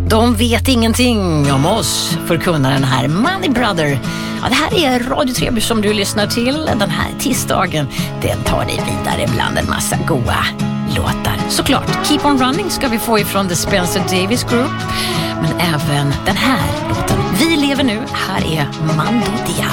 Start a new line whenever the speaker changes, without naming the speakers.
De vet ingenting om oss, förkunnar den här Money Brother. Ja, det här är Radio Treby som du lyssnar till den här tisdagen. Den tar dig vidare bland en massa goa låtar. Såklart, Keep on Running ska vi få ifrån The Spencer Davis Group. Men även den här låten. Vi lever nu, här är Mando Dia.